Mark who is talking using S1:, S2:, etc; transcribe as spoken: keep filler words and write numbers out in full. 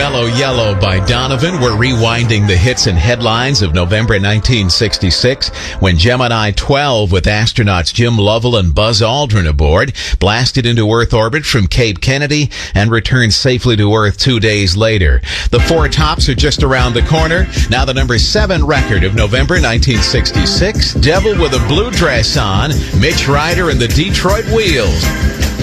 S1: Mellow Yellow by Donovan. We're rewinding the hits and headlines of November nineteen sixty-six when Gemini twelve with astronauts Jim Lovell and Buzz Aldrin aboard blasted into Earth orbit from Cape Kennedy and returned safely to Earth two days later. The Four Tops are just around the corner. Now the number seven record of November nineteen sixty-six, Devil with a Blue Dress On, Mitch Ryder and the Detroit Wheels.